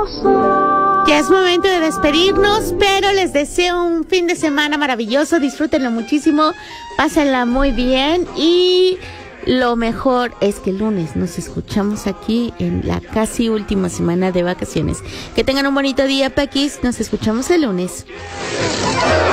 Ya es momento de despedirnos, pero les deseo un fin de semana maravilloso, disfrútenlo muchísimo, pásenla muy bien y lo mejor es que el lunes nos escuchamos aquí en la casi última semana de vacaciones. Que tengan un bonito día, Paquis, nos escuchamos el lunes.